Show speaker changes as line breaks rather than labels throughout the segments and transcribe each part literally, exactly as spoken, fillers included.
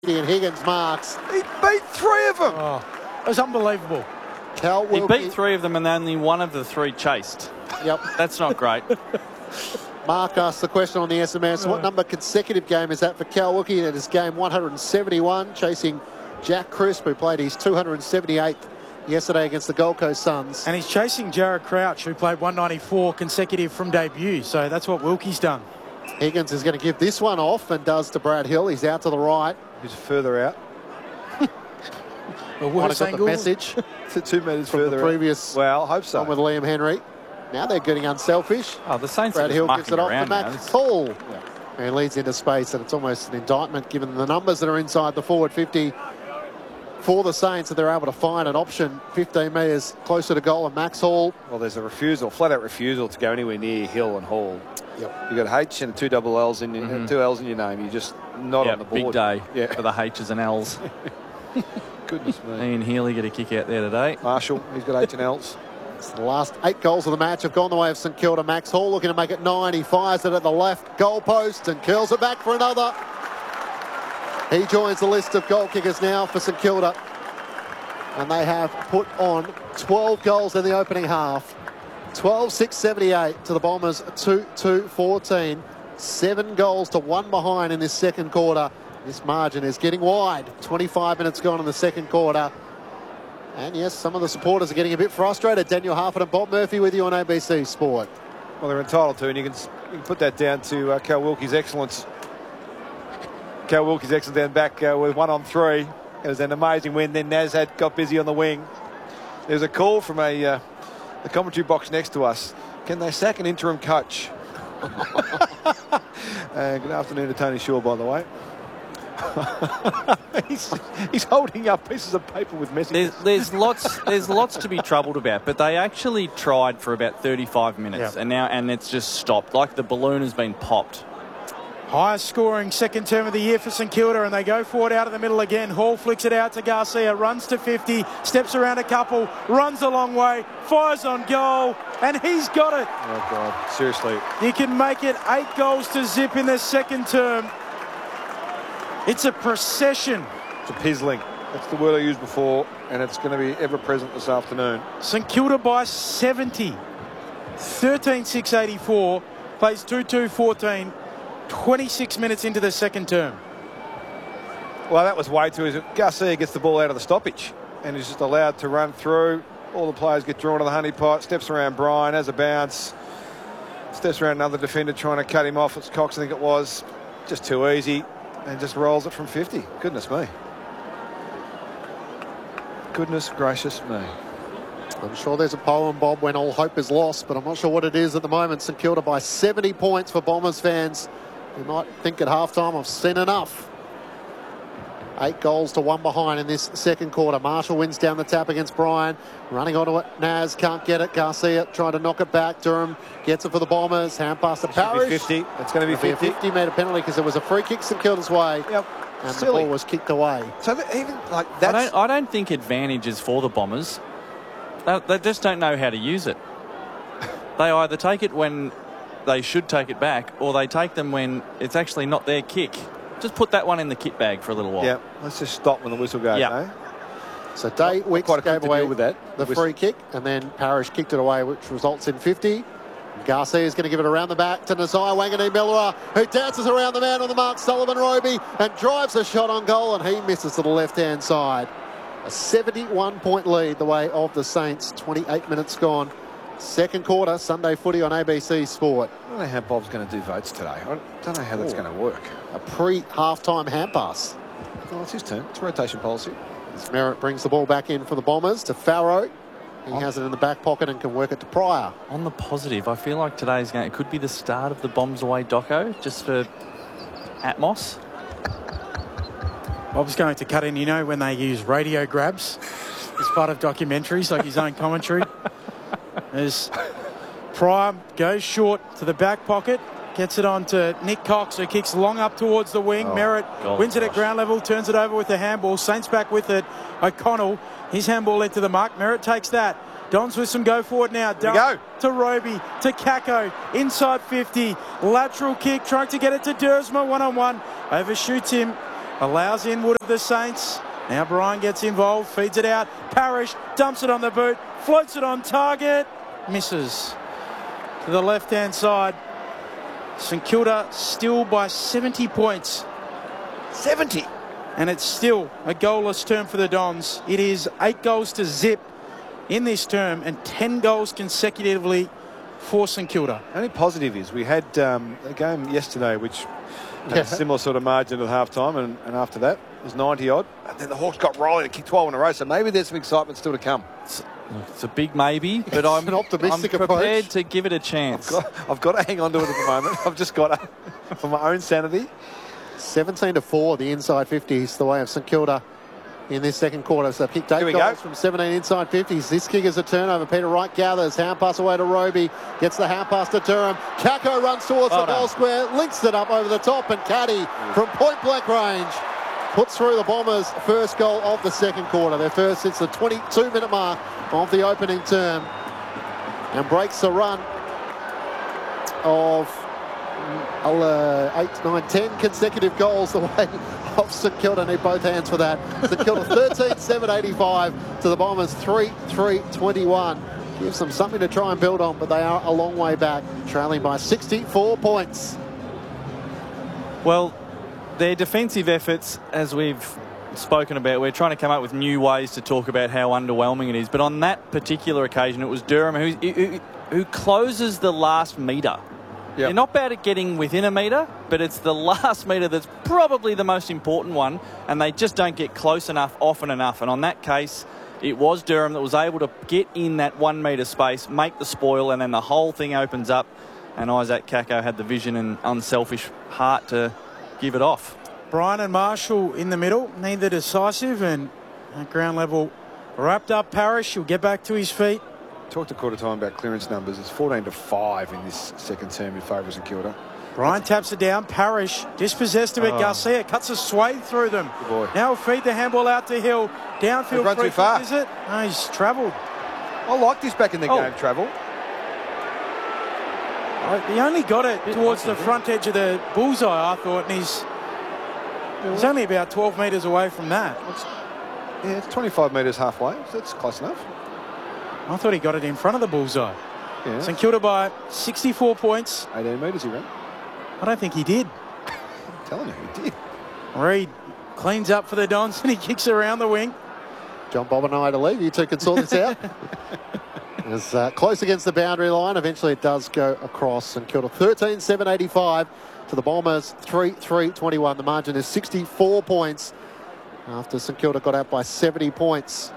and Higgins marks.
He beat three of them.
Oh, it was unbelievable.
Cal
He
Wilkie.
beat three of them and only one of the three chased.
Yep.
That's not great.
Mark asked the question on the S M S, what number consecutive game is that for Cal Wilkie? It is game one hundred seventy-one, chasing Jack Crisp, who played his two hundred seventy-eighth yesterday against the Gold Coast Suns.
And he's chasing Jared Crouch, who played one ninety-four consecutive from debut. So that's what Wilkie's done.
Higgins is going to give this one off and does to Brad Hill. He's out to the right.
He's further out.
Well,
Might have got the message
Two metres
from
further
the previous
out. Well, I hope so.
one with Liam Henry. Now they're getting unselfish.
Oh, the Saints
Brad
are
Hill
just
gives
mucking
it off to
around now.
Max Hall. Yeah. And he leads into space, and it's almost an indictment given the numbers that are inside the forward fifty for the Saints, that they're able to find an option fifteen metres closer to goal. And Max Hall.
Well, there's a refusal, flat-out refusal to go anywhere near Hill and Hall.
Yep.
You've got H and two double L's in your,
Mm-hmm.
two L's in your name. You're just not
Yep,
on the board.
big day
Yeah.
for the H's and L's.
Goodness me.
Ian Healy get a kick out there today.
Marshall, he's got H and L's.
So the last eight goals of the match have gone the way of St Kilda. Max Hall looking to make it nine. He fires it at the left goal post and curls it back for another. He joins the list of goal kickers now for St Kilda. And they have put on twelve goals in the opening half. twelve six seventy-eight to the Bombers, two two fourteen. Seven goals to one behind in this second quarter. This margin is getting wide. twenty-five minutes gone in the second quarter. And yes, some of the supporters are getting a bit frustrated. Daniel Harford and Bob Murphy with you on A B C Sport.
Well, they're entitled to, and you can, you can put that down to uh, Cal Wilkie's excellence. Cal Wilkie's excellence down back uh, with one on three. It was an amazing win. Then Naz had got busy on the wing. There's a call from a uh, the commentary box next to us. Can they sack an interim coach? uh, good afternoon to Tony Shaw, by the way. he's, he's holding up pieces of paper with messages.
There's, there's lots. There's lots to be troubled about, but they actually tried for about thirty-five minutes,
Yep.
and now and it's just stopped. Like the balloon has been popped.
Highest scoring second term of the year for St Kilda, and they go forward out of the middle again. Hall flicks it out to Garcia, runs to fifty, steps around a couple, runs a long way, fires on goal, and he's got it.
Oh, God. Seriously.
You can make it eight goals to zip in the second term. It's a procession.
It's a pizzling. That's the word I used before, and it's going to be ever present this afternoon.
St Kilda by seventy. thirteen six eighty-four, plays two two fourteen. twenty-six minutes into the second term.
Well, that was way too easy. Garcia gets the ball out of the stoppage and is just allowed to run through. All the players get drawn to the honeypot, steps around Brian, has a bounce, steps around another defender trying to cut him off. It's Cox, I think it was. Just too easy, and just rolls it from fifty. Goodness me. Goodness gracious me.
I'm sure there's a poem, Bob, when all hope is lost, but I'm not sure what it is at the moment. St Kilda by seventy points for Bombers fans. You might think at halftime, I've seen enough. Eight goals to one behind in this second quarter. Marshall wins down the tap against Bryan. Running onto it. Naz can't get it. Garcia trying to knock it back. Durham gets it for the Bombers. Hand pass to Parrish.
fifty. It's going to be
It'll
fifty.
Be a fifty metre penalty because it was a free kick St Kilda's way.
Yep.
And
Silly.
the ball was kicked away.
So that even like
I
that's
don't. I don't think advantage is for the Bombers. They, they just don't know how to use it. They either take it when they should take it back, or they take them when it's actually not their kick. Just put that one in the kit bag for a little while.
yeah. Let's just stop when the whistle goes.
Yeah.
Eh?
So Day Wicks
quite equipped
gave
to
away
deal with that.
the
With-
free kick, and then Parrish kicked it away, which results in fifty. Garcia is going to give it around the back to Nazai Wangani Milera, who dances around the man on the mark, Sullivan Roby, and drives a shot on goal, and he misses to the left-hand side. A seventy-one point lead the way of the Saints. twenty-eight minutes gone. Second quarter, Sunday footy on A B C Sport.
I don't know how Bob's going to do votes today. I don't know how that's
Ooh.
going to work.
A pre-halftime hand pass.
Well, it's his turn. It's rotation policy.
As Merritt brings the ball back in for the Bombers to Farrow. He has it in the back pocket and can work it to Pryor.
On the positive, I feel like today's game it could be the start of the Bombs away doco, just for Atmos.
Bob's going to cut in, you know, when they use radio grabs as part of documentaries, like his own commentary. As Pryor goes short to the back pocket, gets it on to Nick Cox, who kicks long up towards the wing.
Oh,
Merritt
God,
wins it at
gosh.
ground level, turns it over with the handball. Saints back with it. O'Connell, his handball led to the mark. Merritt takes that. Dons with some go forward now.
Here we go.
To Roby, to Kako, inside fifty. Lateral kick, trying to get it to Dersma, one-on-one. Overshoots him. allows in Wood of the Saints. Now Bryan gets involved, feeds it out. Parrish dumps it on the boot, floats it on target, misses. To the left-hand side, St Kilda still by seventy points.
seventy.
And it's still a goalless term for the Dons. It is eight goals to zip in this term and ten goals consecutively for St Kilda.
Only positive is we had um, a game yesterday which had
Yeah.
a similar sort of margin at half-time, and, and after that it was ninety-odd. And then the Hawks got rolling and kicked twelve in a row, so maybe there's some excitement still to come.
It's, it's a big maybe, but I'm,
an optimistic
I'm prepared
approach.
to give it a chance.
I've got, I've got to hang on to it at the moment. I've just got to, for my own sanity.
seventeen to four, the inside fifties, the way of St Kilda in this second quarter. So kicked eight
Here we
goals
go.
from seventeen inside fifties. This kick is a turnover. Peter Wright gathers. Hand pass away to Roby. Gets the hand pass to Durham. Kako runs towards
Well
the goal
done.
square. Links it up over the top. And Caddy from point blank range puts through the Bombers' first goal of the second quarter. Their first since the twenty-two minute mark of the opening term. And breaks the run of uh, eight, nine, ten consecutive goals the way of St Kilda. Need both hands for that. St Kilda thirteen seven eighty-five to the Bombers three three twenty-one. Gives them something to try and build on, but they are a long way back, trailing by sixty-four points.
Well, their defensive efforts, as we've spoken about, we're trying to come up with new ways to talk about how underwhelming it is. But on that particular occasion, it was Durham who, who, who closes the last metre.
Yep.
They're not bad at getting within a metre, but it's the last metre that's probably the most important one, and they just don't get close enough often enough. And on that case, it was Durham that was able to get in that one metre space, make the spoil, and then the whole thing opens up, and Isaac Kako had the vision and unselfish heart to give it off.
Bryan and Marshall in the middle, neither decisive, and at ground level wrapped up Parrish. He'll get back to his feet.
Talked a quarter time about clearance numbers. It's fourteen to five in this second term in favour of St Kilda.
Bryan taps it down. Parrish dispossessed of it.
Oh.
Garcia cuts a swathe through them.
Good boy.
Now he'll feed the handball out to Hill. Downfield
They've run
free
too far.
kick, is it? No, he's travelled.
I like this back in the
Oh.
game, travel.
He only got it towards the front edge of the bullseye, I thought, and he's, he's only about twelve metres away from that.
It's, yeah, it's twenty-five metres halfway, so that's close enough.
I thought he got it in front of the bullseye.
Yeah.
St Kilda by sixty-four points.
eighteen metres he ran.
I don't think he did.
I'm telling you, he did.
Reid cleans up for the Dons and he kicks around the wing.
John Bob and I to leave. You two can sort this out. It's uh, close against the boundary line. Eventually it does go across. St Kilda thirteen seven eighty-five to the Bombers three three twenty-one. The margin is sixty-four points after St Kilda got out by seventy points.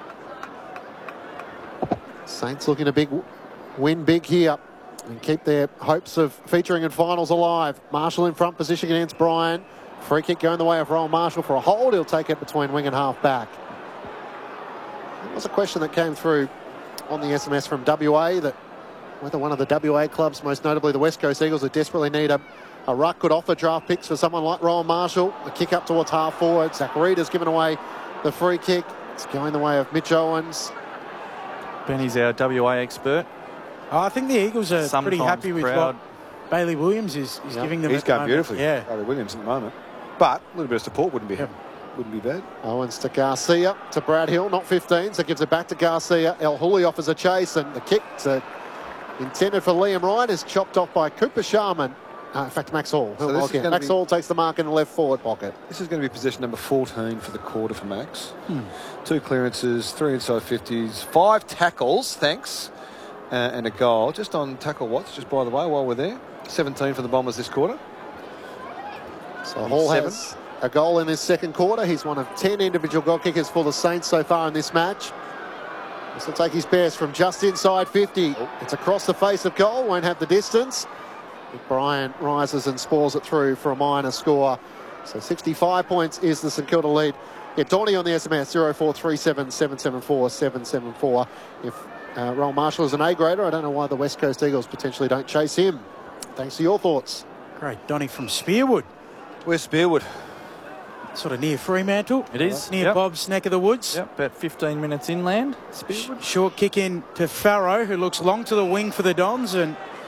Saints looking a big win big here and keep their hopes of featuring in finals alive. Marshall in front position against Bryan. Free kick going the way of Rowan Marshall for a hold. He'll take it between wing and half back. There was a question that came through on the S M S from W A that whether one of the W A clubs, most notably the West Coast Eagles, who desperately need a, a ruck, could offer draft picks for someone like Rowan Marshall. A kick up towards half forward. Zach Reid has given away the free kick. It's going the way of Mitch Owens.
Benny's our W A expert.
Oh, I think the Eagles are
Sometimes
pretty happy with
proud.
what Bailey Williams is, is
Yep.
giving them.
He's
at the
going
moment.
beautifully.
Yeah.
Bailey Williams at the moment. But a little bit of support wouldn't be
Yep.
wouldn't be bad.
Owens to Garcia, to Brad Hill, not fifteen, so gives it back to Garcia. El Houli offers a chase, and the kick to, intended for Liam Ryan is chopped off by Cooper Sharman. Uh, in fact, Max Hall.
So
He'll
this
log
is
in.
gonna
Max
be-
Hall takes the mark in the left forward pocket.
This is going to be position number fourteen for the quarter for Max. Hmm. Two clearances, three inside fifties, five tackles, thanks, uh, and a goal. Just on tackle watch, just by the way, while we're there. seventeen for the Bombers this quarter.
So Hall
Seven.
has a goal in his second quarter. He's one of ten individual goal kickers for the Saints so far in this match. This will take his best from just inside fifty. It's across the face of goal, won't have the distance. Bryan rises and spores it through for a minor score. So sixty-five points is the St Kilda lead. Get Donny on the S M S, zero four three seven, seven seven four, seven seven four. If uh, Rowan Marshall is an A grader, I don't know why the West Coast Eagles potentially don't chase him. Thanks for your thoughts.
Great. Donny from Spearwood.
Where's Spearwood?
Sort of near Fremantle.
It is,
Near
yep.
Bob's neck of the woods.
Yep, about fifteen minutes inland.
Sh- Short kick in to Farrow, who looks long to the wing for the Dons, and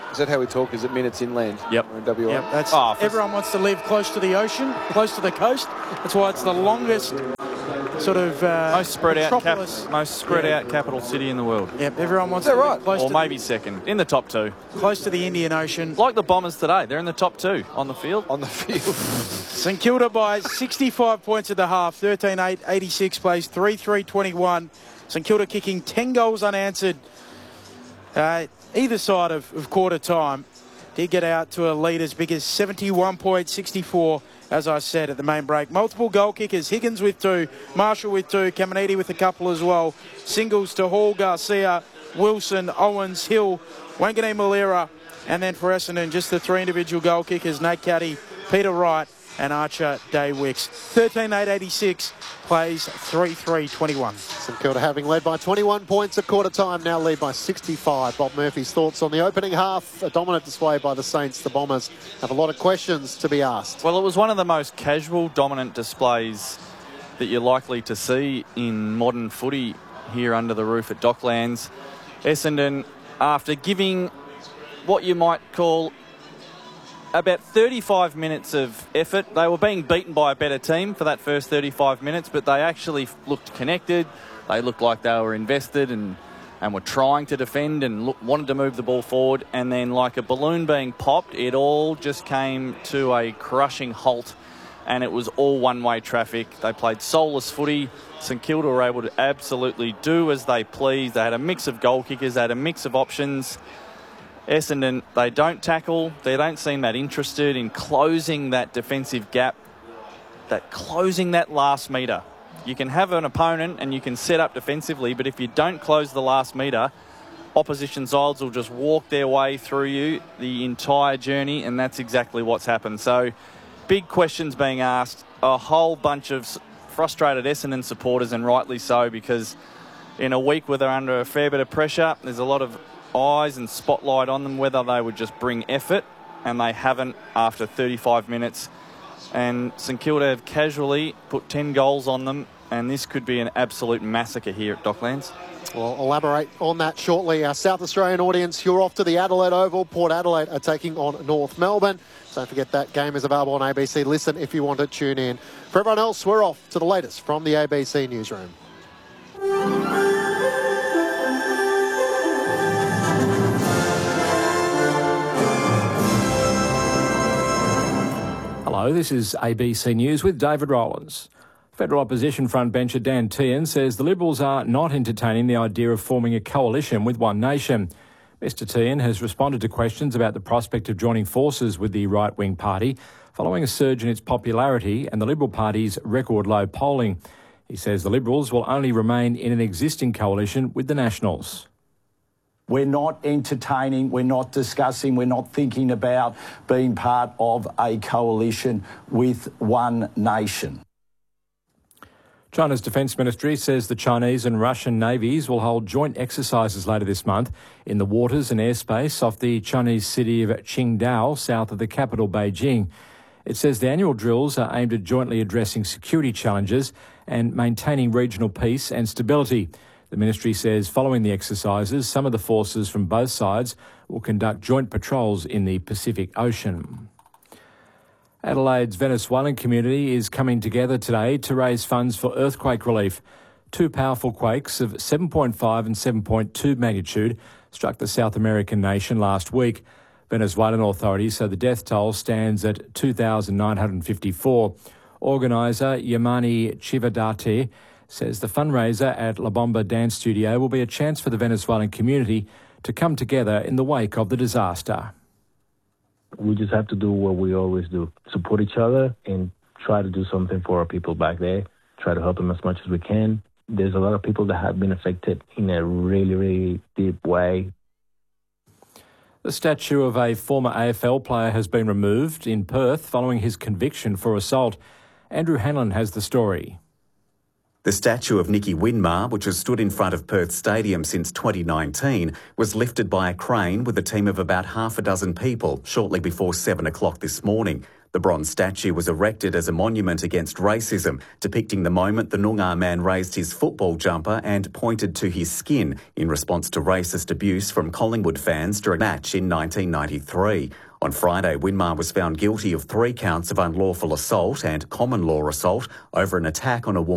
Is that how we talk? Is it minutes inland?
Yep.
We're in W A?
Yep, that's,
Oh, for-
everyone wants to live close to the ocean, close to the coast. That's why it's the longest sort of uh,
Most spread out, cap-
metropolis.
most spread
Yeah.
out capital city in the world.
Yep, everyone wants
Is that
to live
right?
close
Or
to
maybe second, in the top two.
the, close to the Indian Ocean.
Like the Bombers today, they're in the top two on the field.
On the field.
St Kilda by sixty-five points at the half, thirteen eight eighty-six plays, three three twenty-one. St Kilda kicking ten goals unanswered uh, either side of, of quarter time. Did get out to a lead as big as seventy-one point six four, as I said at the main break. Multiple goal kickers, Higgins with two, Marshall with two, Caminiti with a couple as well. Singles to Hall, Garcia, Wilson, Owens, Hill, Wangani Malira, and then for Essendon, just the three individual goal kickers, Nate Caddy, Peter Wright, and Archer Day Wicks. thirteen eight eighty-six plays three three twenty-one.
St Kilda having led by twenty-one points at quarter time, now lead by sixty-five. Bob Murphy's thoughts on the opening half. A dominant display by the Saints. The Bombers have a lot of questions to be asked.
Well, it was one of the most casual, dominant displays that you're likely to see in modern footy here under the roof at Docklands. Essendon, after giving what you might call about thirty-five minutes of effort. They were being beaten by a better team for that first thirty-five minutes, but they actually looked connected. They looked like they were invested and, and were trying to defend and look, wanted to move the ball forward. And then like a balloon being popped, it all just came to a crushing halt, and it was all one-way traffic. They played soulless footy. St Kilda were able to absolutely do as they pleased. They had a mix of goal kickers. They had a mix of options. Essendon, they don't tackle. They don't seem that interested in closing that defensive gap, that closing that last metre. You can have an opponent and you can set up defensively, but if you don't close the last metre, opposition sides will just walk their way through you the entire journey, and that's exactly what's happened. So, big questions being asked. A whole bunch of frustrated Essendon supporters, and rightly so, because in a week where they're under a fair bit of pressure, there's a lot of eyes and spotlight on them whether they would just bring effort, and they haven't after thirty-five minutes. And St Kilda have casually put ten goals on them, and this could be an absolute massacre here at Docklands.
We'll elaborate on that shortly. Our South Australian audience, you're off to the Adelaide Oval. Port Adelaide are taking on North Melbourne. Don't forget that game is available on A B C. Listen if you want to tune in. For everyone else, we're off to the latest from the A B C newsroom.
Hello, this is A B C News with David Rowlands. Federal opposition frontbencher Dan Tehan says the Liberals are not entertaining the idea of forming a coalition with One Nation. Mister Tehan has responded to questions about the prospect of joining forces with the right-wing party following a surge in its popularity and the Liberal Party's record low polling. He says the Liberals will only remain in an existing coalition with the Nationals.
We're not entertaining, we're not discussing, we're not thinking about being part of a coalition with One Nation.
China's Defence Ministry says the Chinese and Russian navies will hold joint exercises later this month in the waters and airspace off the Chinese city of Qingdao, south of the capital Beijing. It says the annual drills are aimed at jointly addressing security challenges and maintaining regional peace and stability. The ministry says following the exercises, some of the forces from both sides will conduct joint patrols in the Pacific Ocean. Adelaide's Venezuelan community is coming together today to raise funds for earthquake relief. Two powerful quakes of seven point five and seven point two magnitude struck the South American nation last week. Venezuelan authorities say the death toll stands at two thousand nine hundred fifty-four. Organiser Yamani Chivadate says the fundraiser at La Bomba Dance Studio will be a chance for the Venezuelan community to come together in the wake of the disaster.
We just have to do what we always do, support each other and try to do something for our people back there, try to help them as much as we can. There's a lot of people that have been affected in a really, really deep way.
The statue of a former A F L player has been removed in Perth following his conviction for assault. Andrew Hanlon has the story.
The statue of Nicky Winmar, which has stood in front of Perth Stadium since twenty nineteen, was lifted by a crane with a team of about half a dozen people shortly before seven o'clock this morning. The bronze statue was erected as a monument against racism, depicting the moment the Noongar man raised his football jumper and pointed to his skin in response to racist abuse from Collingwood fans during a match in nineteen ninety-three. On Friday, Winmar was found guilty of three counts of unlawful assault and common law assault over an attack on a woman